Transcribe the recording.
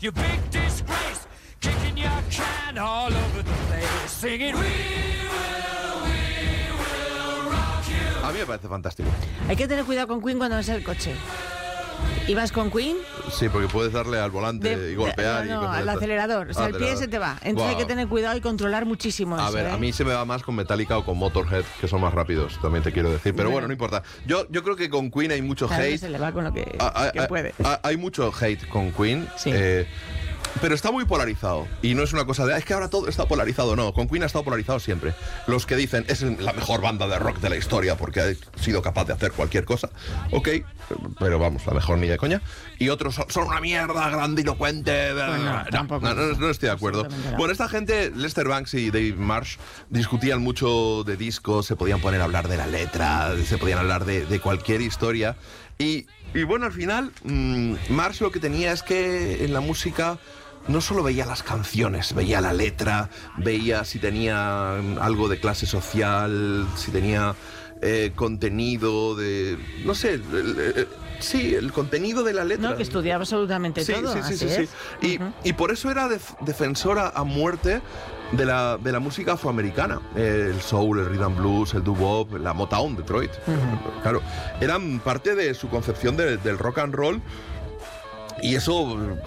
you big disgrace, kicking your can all over the place, singing we will rock you. A mí me parece fantástico. Hay que tener cuidado con Queen cuando vas en el coche. ¿Ibas con Queen? Sí, porque puedes darle al volante y golpear. No, y cosas al de estas. acelerador. O sea, el pie se te va. Entonces hay que tener cuidado y controlar muchísimo A eso, ver, ¿eh? a mí se me va más con Metallica o con Motorhead, que son más rápidos, también te quiero decir. Pero bueno, no importa. Yo creo que con Queen hay mucho Claro, hate. se le va con lo que puede. Hay mucho hate con Queen. Sí. Pero está muy polarizado. Y no es una cosa de, es que ahora todo está polarizado. No, con Queen ha estado polarizado siempre. Los que dicen, es la mejor banda de rock de la historia porque ha sido capaz de hacer cualquier cosa. Ok, pero vamos, la mejor ni de coña. Y otros son una mierda grandilocuente. No estoy de acuerdo. Bueno, esta gente, Lester Bangs y Dave Marsh, discutían mucho de discos, se podían poner a hablar de la letra, se podían hablar de cualquier historia. Y bueno, al final, Marsh lo que tenía es que en la música no solo veía las canciones, veía la letra, veía si tenía algo de clase social, si tenía contenido de... no sé, sí, el contenido de la letra. No, que estudiaba absolutamente todo. Sí. Y por eso era defensora a muerte de la música afroamericana. El soul, el rhythm and blues, el doo-wop, la Motown, Detroit. Claro, eran parte de su concepción del rock and roll. Y eso